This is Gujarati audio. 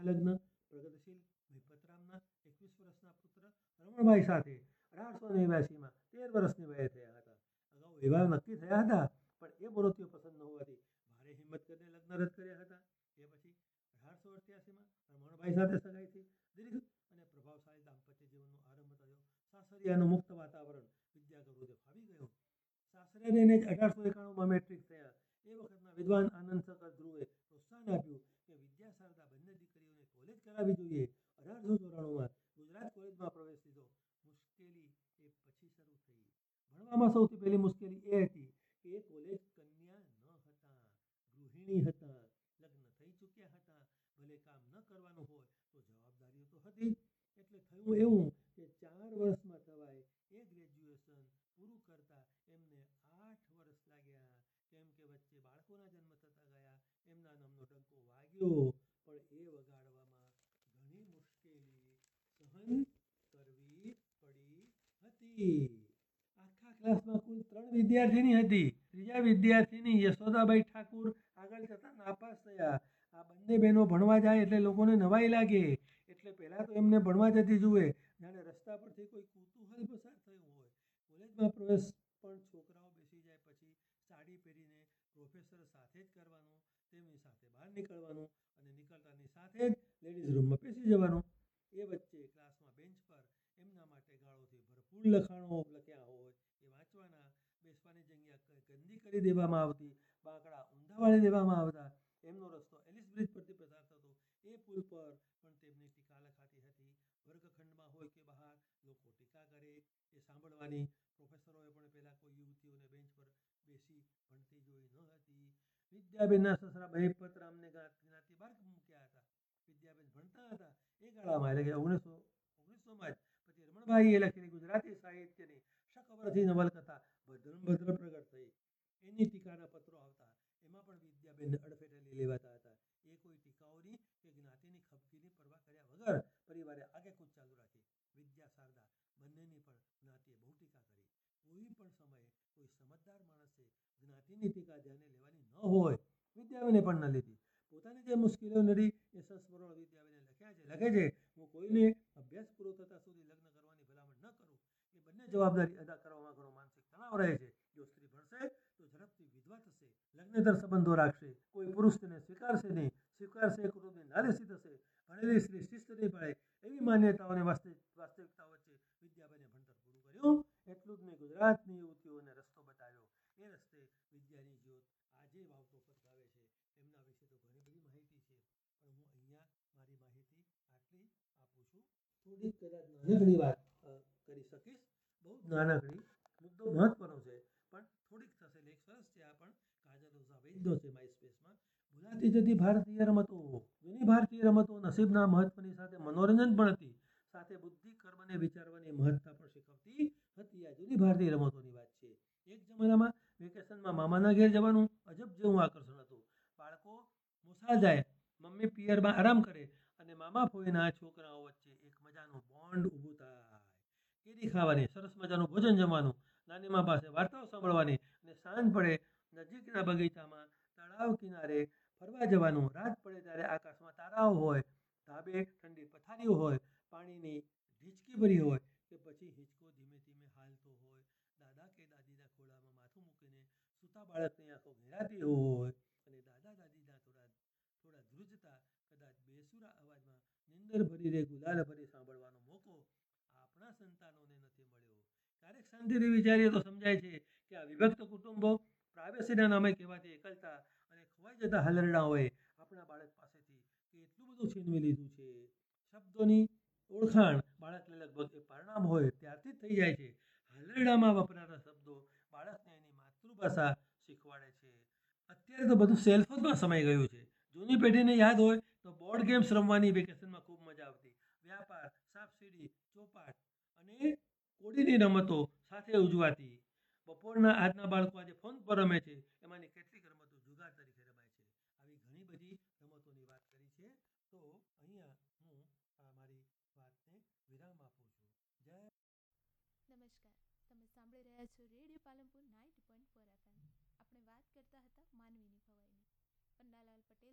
લગ્ન પ્રગતિશીલ ભીપતરામના 21 વર્ષના પુત્ર રમણભાઈ સાથે 1889માં 13 વર્ષની વયે થયા હતા. અગાઉ વિવાહ નક્કી થયા હતા, પણ એ મૂર્તિઓ પસંદ ન હોવાથી ભારે હિંમત કરીને લગ્ન રદ કર્યા હતા. એ પછી 1888માં રમણભાઈ સાથે સગાઈથી દીર્ઘ અને પ્રભાવશાળી દાંપત્ય જીવનનો આરંભ થયો. સાસરિયાનું મુક્ત વાતાવરણ વિદ્યાગુરુને ફાવી ગયું. સાસરે રહીને જ 1891માં મેટ્રિક થયા. એ વખતના વિદ્વાન આનંદ શંકર ધ્રુવે પ્રોત્સાહન આપ્યું કે વિદ્યા શારદા બંને દીકરીઓને કોલેજ કરાવવી જોઈએ. 1894માં ગુજરાત કોલેજમાં પ્રવેશ લીધો. મુશ્કેલી એ પછી શરૂ થઈ. ભણવામાં સૌથી પહેલી મુશ્કેલી એ હતી કે એ કોલેજ કન્યા ન હતા, ગૃહિણી હતા, લગ્ન થઈ ચૂક્યા હતા. ભલે કામ ન કરવાનું હોય તો જવાબદારીઓ તો હતી જ. એટલે થયું એવું કે 4 વર્ષમાં થવાય એ ગ્રેજ્યુએશન પૂરું કરતા એમને 8 વર્ષ લાગ્યા. કેમ કે વચ્ચે બાળકોના જન્મ થતા ગયા. એમના નામનો ડંકો વાગ્યો, પણ એ વગાડવામાં ઘણી મુશ્કેલી સહન કરવી પડી હતી. આખા ક્લાસમાં કુલ 3 વિદ્યાર્થીની હતી. ત્રીજા વિદ્યાર્થીની યશોદાબાઈ ઠાકુર આગળ જતા નાપાસ થયા. આ બંને બહેનો ભણવા જાય એટલે લોકોને નવાઈ લાગે, એટલે પહેલા તો એમને ભણવા જતી જુએ, જાણે રસ્તા પરથી કોઈ કુતૂહલ પસાર થયું હોય. કોલેજમાં પ્રવેશ પણ છોકરાઓ બેસી જાય પછી સાડી પહેરીને પ્રોફેસર સાથે જ કરવાનું, તેમની સાથે બહાર નીકળવાનું અને નીકળતાની સાથે જ લેડીઝ રૂમમાં બેસી જવાનું. એ વચ્ચે ક્લાસમાં બેન્ચ પર એમના માટે ગાળોથી ભરપૂર લખાણો લખ્યા હોય એ વાંચવાના. બેસવાની જગ્યા ગંદી કરી દેવામાં આવતી, બાંકડા ઊંધા વાળી દેવામાં આવતા. એમનો રસ્તો એલિસ બ્રિજ પરથી પસાર થતો. એ પુલ પર પણ તેમની ટીકા લખાતી હતી. વર્ગખંડમાં હોય કે બહાર લોકો ટીકા કરે એ સાંભળવાની. પ્રોફેસરોએ પણ પહેલા કોઈ યુવતીઓને બેન્ચ પર બેસી ભણતી જોઈ ન હતી. વિદ્યાબેનના સસરા ભીપતરામને જ્ઞાતિ બહાર મૂક્યા હતા. વિદ્યાબેન ભણતા હતા એ ગાળામાં, એટલે કે 1919માં જ પછી રમણભાઈએ લખેલી ગુજરાતી સાહિત્યની શકવરથી નવલકથા ભદ્ર પ્રગટ થઈ. એની ટીકાના પત્રો આવતા. એમાં પણ વિદ્યાબેનને અડફેટે લઈ લેવાતા હતા. એ કોઈ ટીકાઓની કે જ્ઞાતિની ખપકીની પરવા કર્યા વગર પરિવારે આગેકૂચ ચાલુ રાખી. વિદ્યા શારદા બંનેની પણ જ્ઞાતિએ બહુ ટીકા કરી. કોઈ પણ સમયે કોઈ સમજદાર માણસે જ્ઞાતિની ટીકા ધ્યાને લેવાની ન હોય, વિદ્યાબેને પણ ન લીધી. પોતાની જે મુશ્કેલીઓ નડી એ સંસ્મરણો વિદ્યાબેને લખે છે. હું કોઈને અભ્યાસ પૂરો થતા સુધી લગ્ન કરવાની ભલામણ ન કરું. એ બંને જવાબદારી અદા કરવામાં ઘણો માનસિક તણાવ રહે છે. જો સ્ત્રી ભણશે તો ઝડપથી વિધવા થશે, લગ્નેતર સંબંધો રાખશે, કોઈ પુરુષ તેને સ્વીકારશે નહીં, સ્વીકારશે કુટુંબની નારીસી થશે, ભણેલી સ્ત્રી શિસ્ત નહીં પાડે, એવી માન્યતાઓની વાસ્તવિકતા વચ્ચે વિદ્યાબેને ભણતર પૂરું કર્યું. એટલું જ નહીં, ગુજરાતની યુવતીઓને રસ્તો બતાવ્યો. એ રસ્તે વિદ્યાની જ્યોત આજે વાવતો ફરકાવે છે. એમના વિશે તો ઘણી બધી માહિતી છે, પણ હું અહીંયા મારી માહિતી આટલી આપું છું. થોડીક કદાચ નાનકડી વાત કરી શકીશ, બહુ જ નાનકડી. મુદ્દો મહત્વનો છે, પણ થોડીક થશે. લેખ સરસ છે. આ પણ કાજલ ઓઝા વૈદ્યનો છે માયસ્પેસમાં. ભૂલાતી જતી ભારતીય રમતો. જૂની ભારતીય રમતો નસીબના મહત્વની સાથે મનોરંજન પણ હતી, સાથે બુદ્ધિ, કર્મ અને વિચારવાની મહત્તા પણ શીખવતી હતી. આ જૂની ભારતીય રમતોની વાત છે. એક જમાનામાં વેકેશનમાં મામાના ઘેર જવાનું અજબ જેવું આકર્ષણ હતું. બાળકો મોસાળ જાય, મમ્મી પિયરમાં આરામ કરે અને મામા ફોઈના છોકરાઓ વચ્ચે એક મજાનું બોન્ડ ઊભું થાય. કેરી ખાવાની, સરસ મજાનું ભોજન જમવાનું, નાનીમા પાસે વાર્તાઓ સાંભળવાની અને સાંજ પડે નજીકના બગીચામાં તળાવ કિનારે ફરવા જવાનું. રાત પડે ત્યારે આકાશમાં તારાઓ હોય, ધાબે ઠંડી પથારીઓ હોય, પાણીની ઢીચકી ભરી હોય કે પછી હિંચકો ધીમે ધીમે હાલતો હોય. દાદા કે દાદીના ખોળામાં માથું મૂકીને સૂતા બાળકની આંખો ઘેરાતી હોય અને દાદા દાદીના થોડા ધ્રુજતા, કદાચ બેસુરા અવાજમાં નિંદર ભરી રે ગુલાલ ભરી સાંભળવાનો મોકો આપણા સંતાનોને નથી મળ્યો. ક્યારેક શાંતિથી વિચારીએ તો સમજાય છે કે આ વિભક્ત કુટુંબો, પ્રાઇવેસીના નામે કહેવાતી એકલતા અને ખોવાઈ જતા હલરડાઓએ આપણા બાળક પાસેથી કેટલું બધું છીનવી લીધું છે. શબ્દોની ઓળખાણ બાળકને લગભગ એ પરિણામ હોય ત્યારથી જ થઈ જાય છે. હલરડામાં વપરાતા શબ્દો બાળકને એની માતૃભાષા શીખવાડે છે. અત્યારે તો બધું સેલફોનમાં સમાઈ ગયું છે. જૂની પેઢીને યાદ હોય તો બોર્ડ ગેમ્સ રમવાની વેકેશનમાં ખૂબ મજા આવતી. વ્યાપાર, સાપસીડી, ચોપાટ અને કોડીની રમતો સાથે ઉજવાતી. બપોરના આજના બાળકો આજે ફોન પર રમે છે. એમાંની કેટલીક રમતો જુગાર તરીકે રમાય છે. આવી ઘણી બધી રમતોની વાત કરી છે. તો અહીંયા હું મારી વાતને વિરામ આપું છું. જય. નમસ્કાર, તમે સાંભળી રહ્યા છો રેડિયો પાલનપુર 90.4 FM. આપણે વાત કરતા હતા માનવીની ભવાઈની. પન્નાલાલ પટેલ